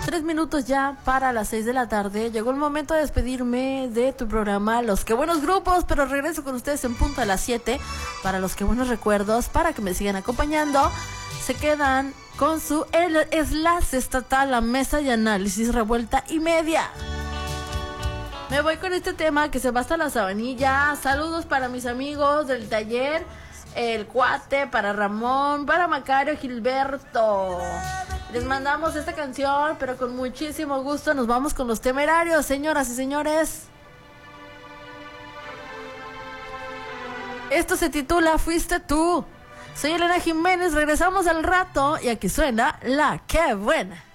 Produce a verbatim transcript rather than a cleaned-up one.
tres minutos ya para las seis de la tarde. Llegó el momento de despedirme de tu programa Los Que Buenos Grupos, pero regreso con ustedes en punto a las siete para los que buenos recuerdos, para que me sigan acompañando. Se quedan con su el Slash estatal, la mesa de análisis revuelta y media. Me voy con este tema que se va hasta la Sabanilla. Saludos para mis amigos del taller, el Cuate, para Ramón, para Macario, Gilberto. Les mandamos esta canción, pero con muchísimo gusto nos vamos con Los Temerarios, señoras y señores. Esto se titula Fuiste Tú. Soy Elena Jiménez, regresamos al rato y aquí suena La Que Buena.